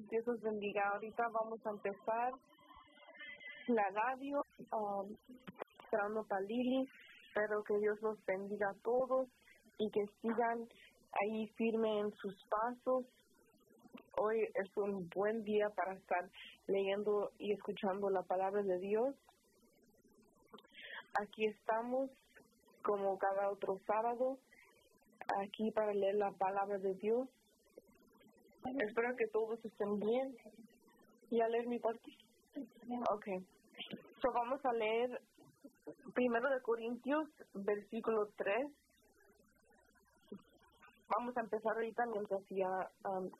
Dios los bendiga. Ahorita vamos a empezar la radio, esperando para Lili. Espero que Dios los bendiga a todos y que sigan ahí firme en sus pasos. Hoy es un buen día para estar leyendo y escuchando la palabra de Dios. Aquí estamos como cada otro sábado, aquí para leer la palabra de Dios. Espero que todos estén bien. ¿Ya leer mi parte? Okay. So vamos a leer 1 de Corintios, versículo 3. Vamos a empezar ahorita mientras ya